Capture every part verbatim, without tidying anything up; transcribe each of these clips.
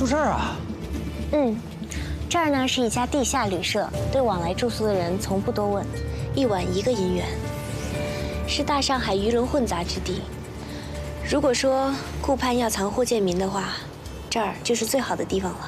宿舍啊？ 嗯，这儿呢是一家地下旅社，对往来住宿的人从不多问，一晚一个银元，是大上海鱼龙混杂之地。如果说顾盼要藏霍建民的话，这儿就是最好的地方了。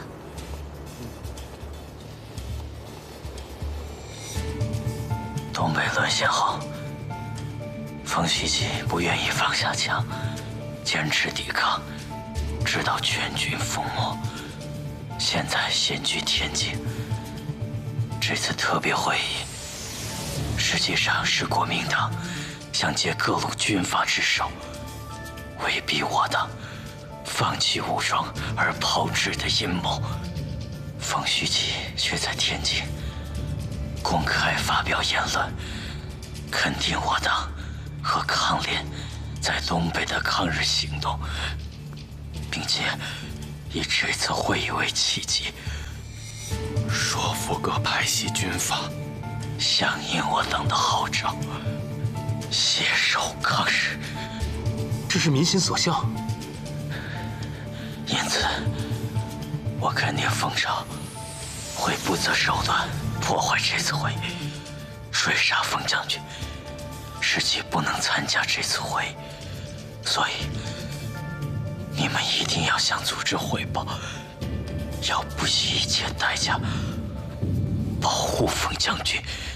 东北沦陷后，冯续集不愿意放下枪，坚持抵抗，直到全军覆没。现在现居天津，这次特别会议，实际上是国民党想借各路军阀之手，威逼我党放弃武装而炮制的阴谋。冯续集却在天津公开发表言论，肯定我党和抗联在东北的抗日行动，并且以这次会议为契机，说服各派系军阀响应我党的号召，携手抗日。 这是民心所向。 因此，我肯定冯朝会不择手段破坏这次会议，追杀冯将军，使其不能参加这次会议。所以，你们一定要向组织汇报，要不惜一切代价保护冯将军。